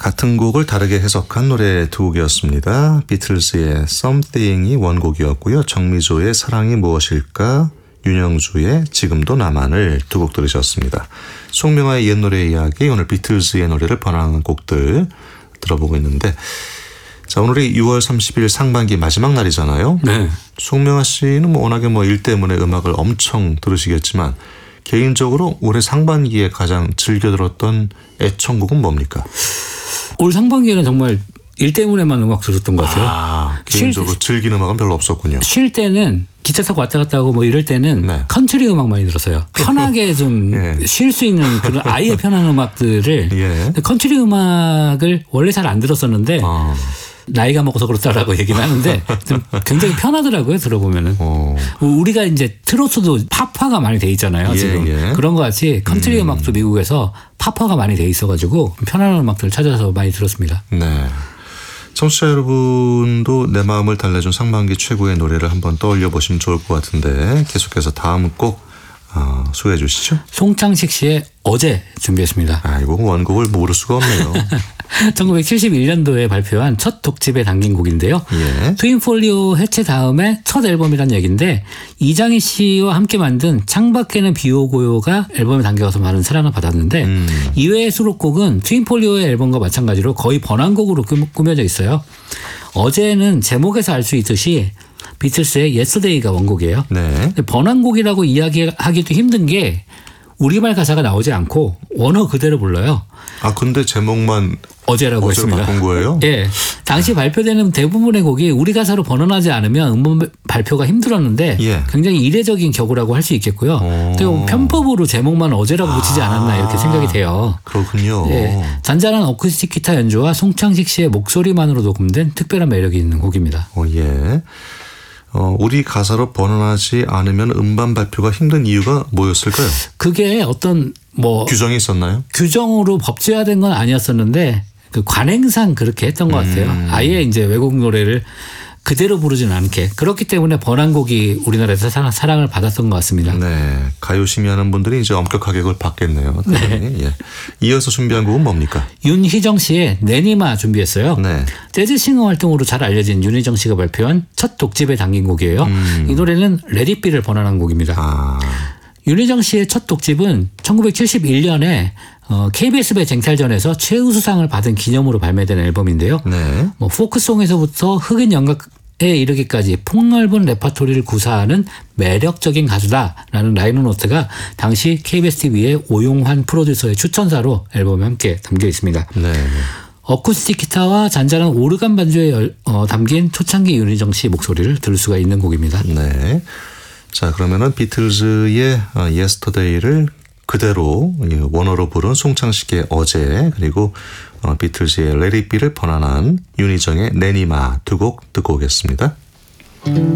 같은 곡을 다르게 해석한 노래 두 곡이었습니다. 비틀즈의 Something이 원곡이었고요. 정미조의 사랑이 무엇일까, 윤영주의 지금도 나만을 두 곡 들으셨습니다. 송명화의 옛 노래 이야기, 오늘 비틀즈의 노래를 번안한 곡들 들어보고 있는데, 자, 오늘이 6월 30일 상반기 마지막 날이잖아요. 네. 송명화 씨는 워낙에 일 때문에 음악을 엄청 들으시겠지만 개인적으로 올해 상반기에 가장 즐겨 들었던 애청곡은 뭡니까? 올 상반기에는 정말 일 때문에만 음악 들었던 것 같아요. 개인적으로 즐기는 음악은 별로 없었군요. 쉴 때는 기차 타고 왔다 갔다 하고 이럴 때는 네. 컨트리 음악 많이 들었어요. 편하게 좀 쉴 수 있는 그런 아예 편한 음악들을. 예. 컨트리 음악을 원래 잘 안 들었었는데 나이가 먹어서 그렇다라고 얘기는 하는데 좀 굉장히 편하더라고요. 들어보면은. 우리가 이제 트로트도 팝화가 많이 돼 있잖아요. 지금. 예. 그런 것 같이 컨트리 음악도 미국에서 팝화가 많이 돼 있어가지고 편안한 음악들을 찾아서 많이 들었습니다. 네. 청취자 여러분도 내 마음을 달래준 상반기 최고의 노래를 한번 떠올려 보시면 좋을 것 같은데 계속해서 다음 곡 소개해 주시죠. 송창식 씨의 어제 준비했습니다. 이거 원곡을 모를 수가 없네요. 1971년도에 발표한 첫 독집에 담긴 곡인데요. 예. 트윈폴리오 해체 다음에 첫 앨범이란 얘기인데 이장희 씨와 함께 만든 창밖에는 비 오고요가 앨범에 담겨서 많은 사랑을 받았는데 이외의 수록곡은 트윈폴리오의 앨범과 마찬가지로 거의 번안곡으로 꾸며져 있어요. 어제는 제목에서 알 수 있듯이 비틀스의 Yesterday가 원곡이에요. 네. 번안곡이라고 이야기하기도 힘든 게 우리말 가사가 나오지 않고 원어 그대로 불러요. 근데 제목만 어제라고 했습니다. 바꾼 거예요? 예. 당시 발표되는 대부분의 곡이 우리 가사로 번안하지 않으면 음원 발표가 힘들었는데 굉장히 이례적인 격우라고 할 수 있겠고요. 그리고 편법으로 제목만 어제라고 붙이지 않았나 이렇게 생각이 돼요. 그렇군요. 예. 잔잔한 어쿠스틱 기타 연주와 송창식 씨의 목소리만으로 녹음된 특별한 매력이 있는 곡입니다. 예. 우리 가사로 번안하지 않으면 음반 발표가 힘든 이유가 뭐였을까요? 그게 어떤 규정이 있었나요? 규정으로 법제화된 건 아니었었는데 그 관행상 그렇게 했던 것 같아요. 아예 이제 외국 노래를 그대로 부르진 않게. 그렇기 때문에 번안곡이 우리나라에서 사랑을 받았던 것 같습니다. 네. 가요 심의하는 분들이 이제 엄격하게 그걸 받겠네요. 네. 예. 이어서 준비한 곡은 뭡니까? 윤희정 씨의 내니마 준비했어요. 네. 재즈 싱어 활동으로 잘 알려진 윤희정 씨가 발표한 첫 독집에 담긴 곡이에요. 이 노래는 레디비를 번안한 곡입니다. 윤희정 씨의 첫 독집은 1971년에 KBS배 쟁탈전에서 최우수상을 받은 기념으로 발매된 앨범인데요. 네. 포크송에서부터 흑인 연극에 이르기까지 폭넓은 레퍼토리를 구사하는 매력적인 가수다라는 라이너 노트가 당시 KBS TV의 오용환 프로듀서의 추천사로 앨범에 함께 담겨 있습니다. 네. 어쿠스틱 기타와 잔잔한 오르간 반주에 담긴 초창기 윤희정 씨 목소리를 들을 수가 있는 곡입니다. 네. 자, 그러면은 비틀즈의 Yesterday를 그대로 원어로 부른 송창식의 어제, 그리고 비틀즈의 Let It Be를 번안한 윤희정의 내니마 두 곡 듣고 오겠습니다.